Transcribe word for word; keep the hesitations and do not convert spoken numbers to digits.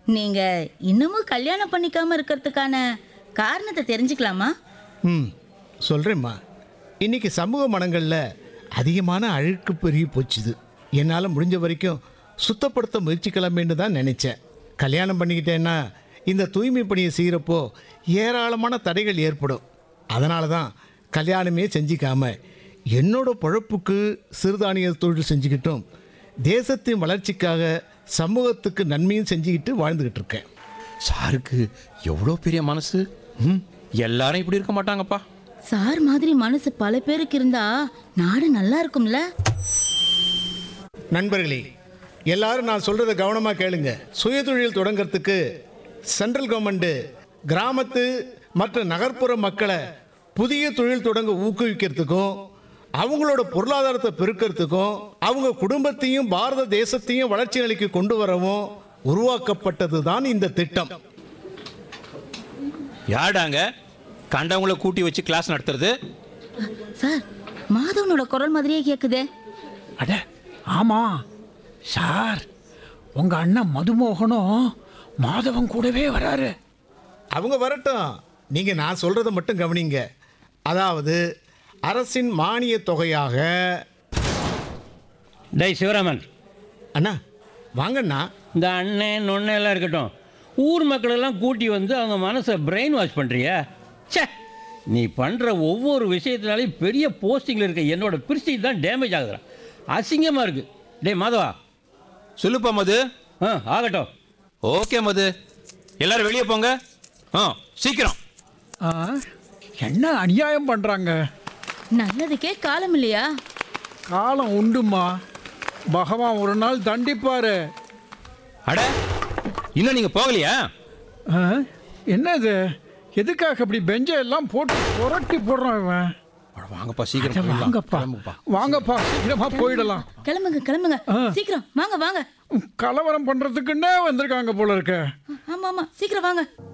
நீங்க இன்னமும் கல்யாணம் பண்ணிக்காம இருக்கிறதுக்கான காரணத்தை தெரிஞ்சுக்கலாமா? ம் சொல்கிறேம்மா. இன்றைக்கி சமூக மனங்களில் அதிகமான அழுக்கு பெருகி போச்சுது. என்னால் முடிஞ்ச வரைக்கும் சுத்தப்படுத்த முயற்சிக்கலாமேன்னு தான் நினச்சேன். கல்யாணம் பண்ணிக்கிட்டேன்னா இந்த தூய்மை பணியை செய்கிறப்போ ஏராளமான தடைகள் ஏற்படும். அதனால தான் கல்யாணமே செஞ்சிக்காம என்னோட பொழப்புக்கு சிறுதானிய தொழில் செஞ்சுக்கிட்டும் தேசத்தின் வளர்ச்சிக்காக சமூகத்துக்கு நன்மையும் செஞ்சுக்கிட்டு வாழ்ந்துக்கிட்டு இருக்கேன். சாருக்கு எவ்வளோ பெரிய மனசு. ம் எல்லாரும் இப்படி இருக்க மாட்டாங்கப்பா. சார் மாதிரி மனசு பல பேருக்கு இருந்தா நாடு நல்லா இருக்கும்ல. நண்பர்களே, எல்லாரும் நான் சொல்கிறத கவனமாக கேளுங்க. சுயதொழில் தொடங்கிறதுக்கு சென்ட்ரல் கவர்மெண்ட்டு கிராமத்து மற்ற நகர்ப்புற மக்களை புதிய தொழில் தொடங்க ஊக்குவிக்கிறதுக்கும் அவங்களோட பொருளாதாரத்தை பெருக்கிறதுக்கும் அவங்க குடும்பத்தையும் பாரத தேசத்தையும் வளர்ச்சி நிலைக்கு கொண்டு வரவும் உருவாக்கப்பட்டது தான் இந்த திட்டம். யாடாங்க கண்டவங்கள கூட்டி வச்சு கிளாஸ் நடத்துறது? சார், மாதவனோட குரல் மாதிரியே கேக்குதே. அட ஆமா சார், உங்க அண்ணன் மதுமோகனும் மாதவன் கூடவே வராரு. அவங்க வரட்டும், நீங்கள் நான் சொல்கிறத மட்டும் கவனிங்க. அதாவது அரசின் மானிய தொகையாக. டேய் சிவராமன், அண்ணா வாங்கண்ணா. இந்த அண்ணன் நொண்ணெல்லாம் எல்லாம் இருக்கட்டும், ஊர் மக்களெல்லாம் கூட்டி வந்து அவங்க மனசை பிரெயின் வாஷ் பண்ணுறியா? சே, நீ பண்ணுற ஒவ்வொரு விஷயத்தினாலையும் பெரிய போஸ்டிங்கில் இருக்க என்னோட பிரிஸ்டி தான் டேமேஜ் ஆகுதுடா. அசிங்கமாக இருக்குது. டேய் மாதவா. சொல்லுப்பா மது. ஆ ஆகட்டும். ஓகே மது, எல்லாரும் வெளியே போங்க. ஆ சீக்கிரம். ஆ, என்ன அநியாயம் பண்றாங்க. நல்லதுக்கே காலம் இல்லையா? காலம் உண்டுமா, பகவான் ஒரு நாள் தண்டிப்பாரு. அட இன்னும் நீங்கள் போகலையா? ஆ, என்னது, எதுக்காக இப்படி பெஞ்சை எல்லாம் போட்டு புரட்டி போடுறான் இவன்? அட, வாங்கப்பா சீக்கிரம் அட, போயிடலாம். வாங்கப்பா கிளம்புப்பா. வாங்கப்பா சீக்கிரமா போயிடலாம். கிளம்புங்க கிளம்புங்க, சீக்கிரம் வாங்க வாங்க. கலவரம் பண்றதுக்குன்னே வந்திருக்காங்க போல இருக்க. ஆமா ஆமா, சீக்கிரம் வாங்க.